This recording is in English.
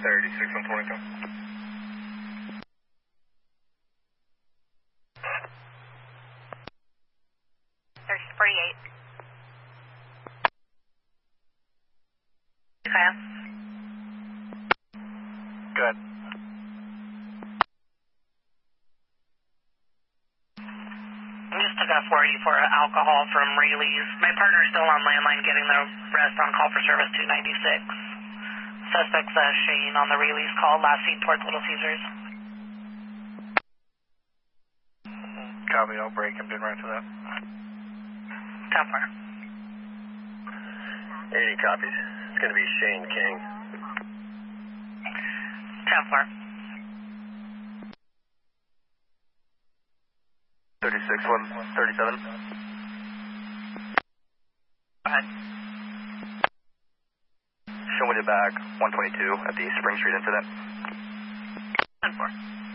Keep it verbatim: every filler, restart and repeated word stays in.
thirty-six one twenty-two. There's forty-eight. Okay. Good. Just took off forty for alcohol from Rayleigh's. My partner's still on landline getting the rest on call for service two ninety-six. Suspect's uh, Shane on the Rayleigh's call, last seen towards Little Caesars. Copy, I'll break him, been right to that. ten four. eighty copies. It's going to be Shane King. ten four. thirty-six one thirty-seven. Go ahead. Show me the back, one twenty-two at the Spring Street incident. ten four.